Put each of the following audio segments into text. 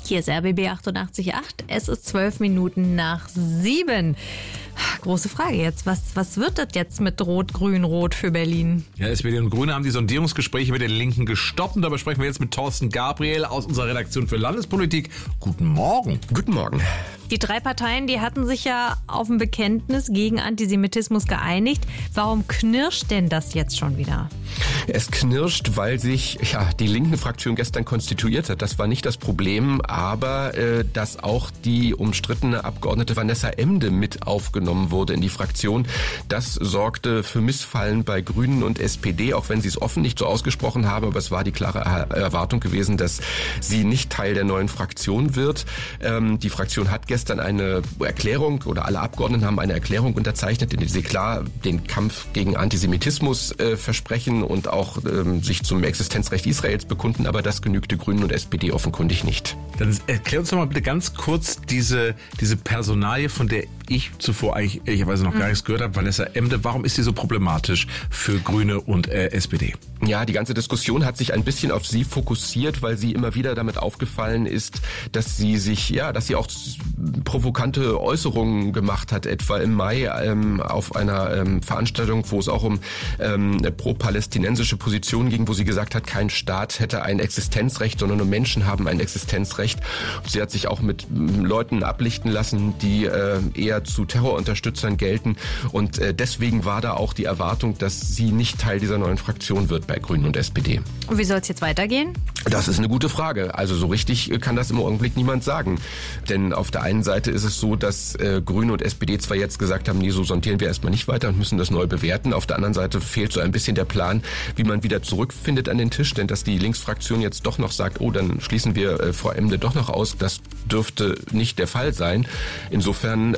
Hier ist RBB 88.8. Es ist 12 Minuten nach 7. Große Frage jetzt. Was wird das jetzt mit Rot-Grün-Rot für Berlin? Ja, SPD und Grüne haben die Sondierungsgespräche mit den Linken gestoppt. Und dabei sprechen wir jetzt mit Thorsten Gabriel aus unserer Redaktion für Landespolitik. Guten Morgen. Guten Morgen. Die drei Parteien, die hatten sich ja auf ein Bekenntnis gegen Antisemitismus geeinigt. Warum knirscht denn das jetzt schon wieder? Es knirscht, weil sich die Linken-Fraktion gestern konstituiert hat. Das war nicht das Problem, aber dass auch die umstrittene Abgeordnete Vanessa Emde mit aufgenommen wurde in die Fraktion, das sorgte für Missfallen bei Grünen und SPD, auch wenn sie es offen nicht so ausgesprochen haben. Aber es war die klare Erwartung gewesen, dass sie nicht Teil der neuen Fraktion wird. Die Fraktion hat gestern eine Erklärung, oder alle Abgeordneten haben eine Erklärung unterzeichnet, in der sie klar den Kampf gegen Antisemitismus versprechen und auch sich zum Existenzrecht Israels bekunden, aber das genügte Grünen und SPD offenkundig nicht. Dann erklär uns doch mal bitte ganz kurz diese Personalie, von der ich zuvor eigentlich ehrlicherweise noch gar nichts gehört habe, Vanessa Emde. Warum ist sie so problematisch für Grüne und SPD? Ja, die ganze Diskussion hat sich ein bisschen auf sie fokussiert, weil sie immer wieder damit aufgefallen ist, dass sie auch provokante Äußerungen gemacht hat, etwa im Mai auf einer Veranstaltung, wo es auch um pro-palästinensische Positionen ging, wo sie gesagt hat, kein Staat hätte ein Existenzrecht, sondern nur Menschen haben ein Existenzrecht. Sie hat sich auch mit Leuten ablichten lassen, die eher zu Terrorunterstützern gelten, und deswegen war da auch die Erwartung, dass sie nicht Teil dieser neuen Fraktion wird bei Grünen und SPD. Und wie soll es jetzt weitergehen? Das ist eine gute Frage. Also so richtig kann das im Augenblick niemand sagen. Denn auf der einen Seite ist es so, dass Grüne und SPD zwar jetzt gesagt haben, nee, so sondieren wir erstmal nicht weiter und müssen das neu bewerten. Auf der anderen Seite fehlt so ein bisschen der Plan, wie man wieder zurückfindet an den Tisch. Denn dass die Linksfraktion jetzt doch noch sagt, oh, dann schließen wir Frau Emde doch noch aus, das dürfte nicht der Fall sein. Insofern,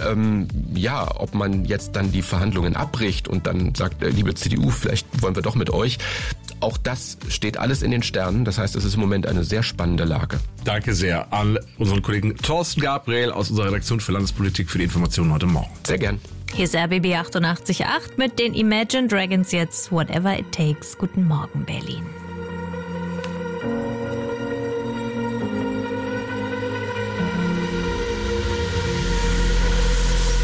ob man jetzt dann die Verhandlungen abbricht und dann sagt, liebe CDU, vielleicht wollen wir doch mit euch. Auch das steht alles in den Sternen. Das heißt, es ist im Moment eine sehr spannende Lage. Danke sehr an unseren Kollegen Thorsten Gabriel aus unserer Redaktion für Landespolitik für die Informationen heute Morgen. Sehr gern. Hier ist RBB 88.8 mit den Imagine Dragons jetzt. Whatever it takes. Guten Morgen, Berlin.